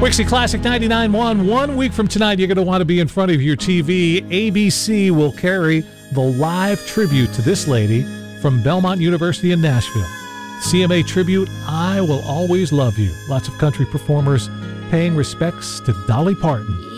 Wixie Classic 99.1. 1 week from tonight, you're going to want to be in front of your TV. ABC will carry the live tribute to this lady from Belmont University in Nashville. CMA tribute, I Will Always Love You. Lots of country performers paying respects to Dolly Parton.